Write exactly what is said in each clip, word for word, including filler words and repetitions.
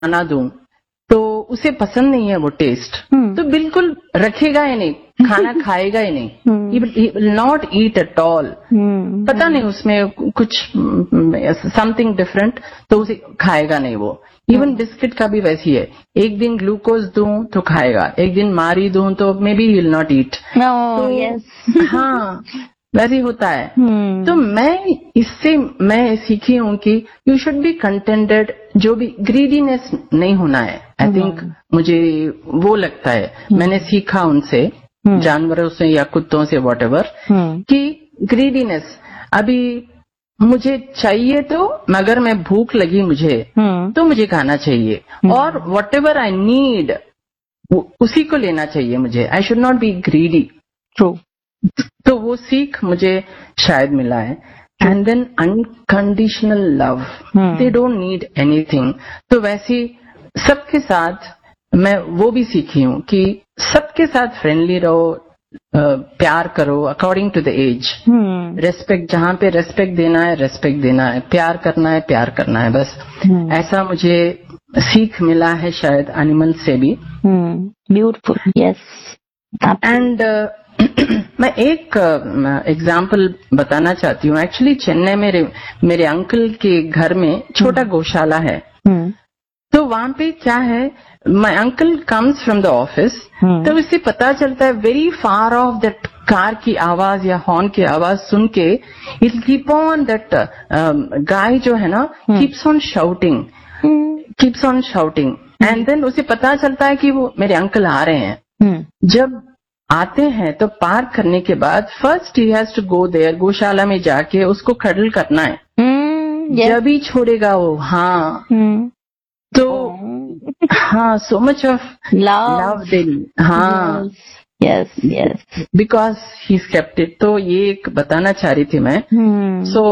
खाना दूं तो उसे पसंद नहीं है वो टेस्ट, तो बिल्कुल रखेगा ही नहीं, खाना खाएगा ही नहीं, he will not eat at all. पता नहीं उसमें कुछ समथिंग डिफरेंट, तो उसे खाएगा नहीं वो। इवन बिस्किट का भी वैसी है, एक दिन ग्लूकोज दूं तो खाएगा, एक दिन मारी दूं तो may be will not eat. हाँ, वैसे होता है। hmm. तो मैं इससे मैं सीखी हूँ कि यू शुड बी कंटेंटेड, जो भी ग्रीडीनेस नहीं होना है। आई hmm. थिंक मुझे वो लगता है, hmm. मैंने सीखा उनसे, hmm. जानवरों से या कुत्तों से व्हाटएवर, hmm. कि ग्रीडीनेस अभी मुझे चाहिए तो, मगर मैं भूख लगी मुझे hmm. तो मुझे खाना चाहिए, hmm. और व्हाटएवर आई नीड उसी को लेना चाहिए मुझे। I should not be greedy. True. तो वो सीख मुझे शायद मिला है। And then unconditional love, they don't need anything. तो वैसे सबके साथ मैं वो भी सीखी हूँ कि सबके साथ फ्रेंडली रहो, प्यार करो according to the age. Respect, जहाँ पे रेस्पेक्ट देना है रेस्पेक्ट देना है, प्यार करना है प्यार करना है, बस। hmm. ऐसा मुझे सीख मिला है शायद एनिमल से भी। Beautiful, yes. एंड मैं एक एग्जाम्पल uh, बताना चाहती हूँ। एक्चुअली चेन्नई में मेरे मेरे अंकल के घर में छोटा गौशाला है। hmm. तो वहां पे क्या है, my uncle comes from the office, तो इससे पता चलता है very far of that car की आवाज या हॉर्न की आवाज सुन के it keep on that guy जो है ना, keeps on shouting, keeps on shouting, and then उसे पता चलता है कि वो मेरे अंकल आ रहे हैं। hmm. जब आते हैं तो पार्क करने के बाद first he has to go there, गौशाला में जाके उसको कडल करना है। hmm, yes. जब ही छोड़ेगा वो। हाँ। hmm. तो oh. हाँ, सो मच ऑफ लव दिल। हाँ, yes yes, because he kept it. तो ये एक बताना चाह रही थी मैं। सो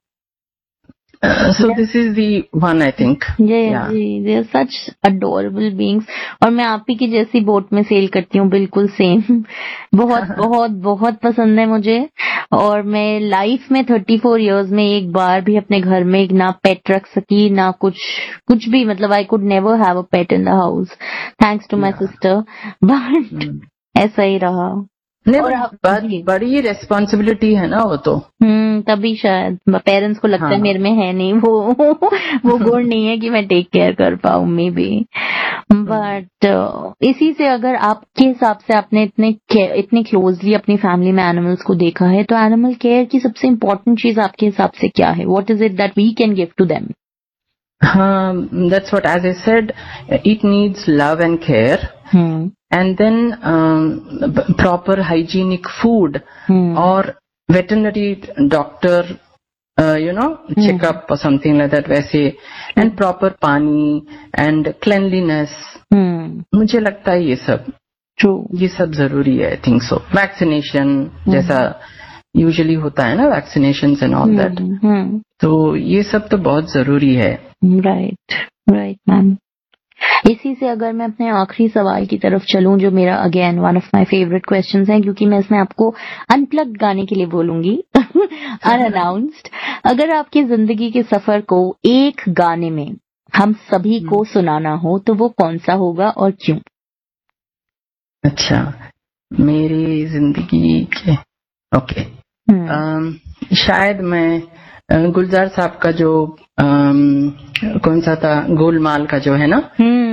so this is the one, I think. They are such adorable beings. और मैं आप ही की जैसी बोट में सेल करती हूँ, बिल्कुल सेम। बहुत बहुत बहुत पसंद है मुझे। और मैं लाइफ में थर्टी फोर इयर्स में एक बार भी अपने घर में ना पेट रख सकी, ना कुछ कुछ भी, मतलब I could never have a pet in the house, thanks to my sister. But ऐसा ही रहा। नहीं, और बड़ी बड़ी रिस्पॉन्सिबिलिटी है ना वो तो। हम्म तभी शायद पेरेंट्स को लगता हाँ. है मेरे में है नहीं वो वो गुण नहीं है कि मैं टेक केयर कर पाऊं, मे बी। बट इसी से अगर आपके हिसाब से आपने इतने इतने क्लोजली अपनी फैमिली में एनिमल्स को देखा है, तो एनिमल केयर की सबसे इम्पोर्टेंट चीज आपके हिसाब से क्या है? What is it that we can give to them? Um, that's what, as I said, it needs love and care, hmm. and then um, proper hygienic food, hmm. or veterinary doctor, uh, you know, hmm. checkup or something like that, वैसे, and proper पानी and cleanliness. hmm. मुझे लगता है ये सब True. ये सब जरूरी है। I think so. Vaccination, hmm. जैसा यूजुअली होता है ना, वैक्सीनेशंस एंड ऑल दैट, तो ये सब तो बहुत जरूरी है। Right right ma'am. इसी से अगर मैं अपने आखिरी सवाल की तरफ चलूं, जो मेरा again one of my favourite questions है, क्योंकि मैं इसमें आपको अनप्लग्ड गाने के लिए बोलूंगी, अनअनाउंस्ड। अगर आपकी जिंदगी के सफर को एक गाने में हम सभी को सुनाना हो, तो वो कौन सा होगा और क्यों? अच्छा, मेरी जिंदगी के ओके okay. um, शायद मैं गुलजार साहब का जो um, कौन सा था, गोलमाल का जो है ना,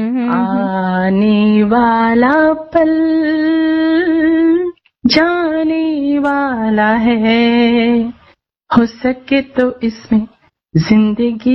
आने वाला पल जाने वाला है, हो सके तो इसमें जिंदगी